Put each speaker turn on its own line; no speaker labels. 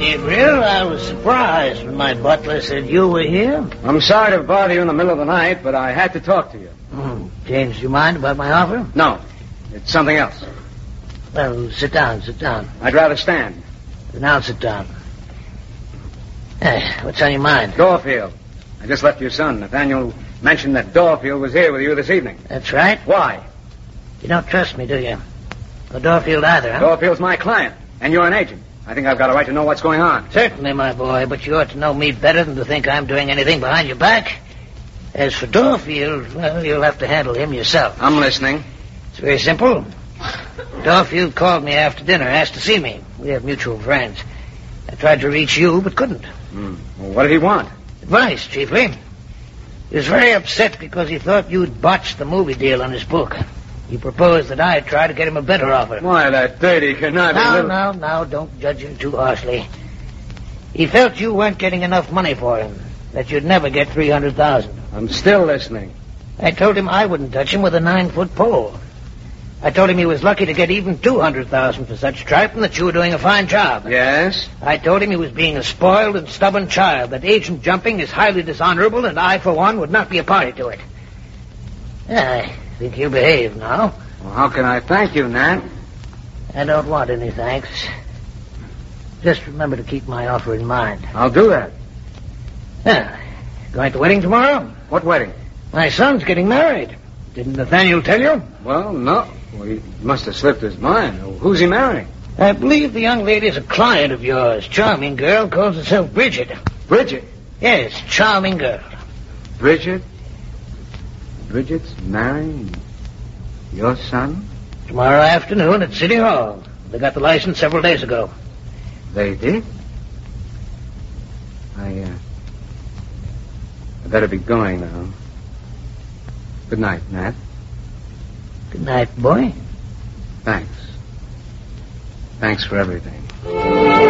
Gabriel. I was surprised when my butler said you were here.
I'm sorry to bother you in the middle of the night, but I had to talk to you.
Changed your mind about my offer?
No, it's something else.
Well, sit down.
I'd rather stand.
Then I'll sit down. What's on your mind?
Dorfield. I just left your son. Nathaniel mentioned that Dorfield was here with you this evening.
That's right.
Why?
You don't trust me, do you? Or Dorfield either, huh?
Dorfield's my client, and you're an agent. I think I've got a right to know what's going on.
Certainly, my boy, but you ought to know me better than to think I'm doing anything behind your back. As for Dorfield, well, you'll have to handle him yourself.
I'm listening.
It's very simple. Dorfield called me after dinner, asked to see me. We have mutual friends. I tried to reach you, but couldn't.
Well, what did he want?
Advice, chiefly. He was very upset because he thought you'd botched the movie deal on his book. He proposed that I try to get him a better offer.
Why, that dirty conniving
Now, don't judge him too harshly. He felt you weren't getting enough money for him, that you'd never get $300,000.
I'm still listening.
I told him I wouldn't touch him with a 9-foot pole. I told him he was lucky to get even $200,000 for such tripe and that you were doing a fine job.
Yes?
I told him he was being a spoiled and stubborn child, that agent jumping is highly dishonorable, and I, for one, would not be a party to it. I think you behave now.
Well, how can I thank you, Nat?
I don't want any thanks. Just remember to keep my offer in mind.
I'll do that.
Going to the wedding tomorrow?
What wedding?
My son's getting married. Didn't Nathaniel tell you?
Well, no. Well, he must have slipped his mind. Who's he marrying?
I believe the young lady is a client of yours. Charming girl, calls herself Bridget.
Bridget?
Yes, charming girl.
Bridget? Bridget's marrying your son?
Tomorrow afternoon at City Hall. They got the license several days ago.
They did? I better be going now. Good night, Nat.
Good night, boy.
Thanks. Thanks for everything.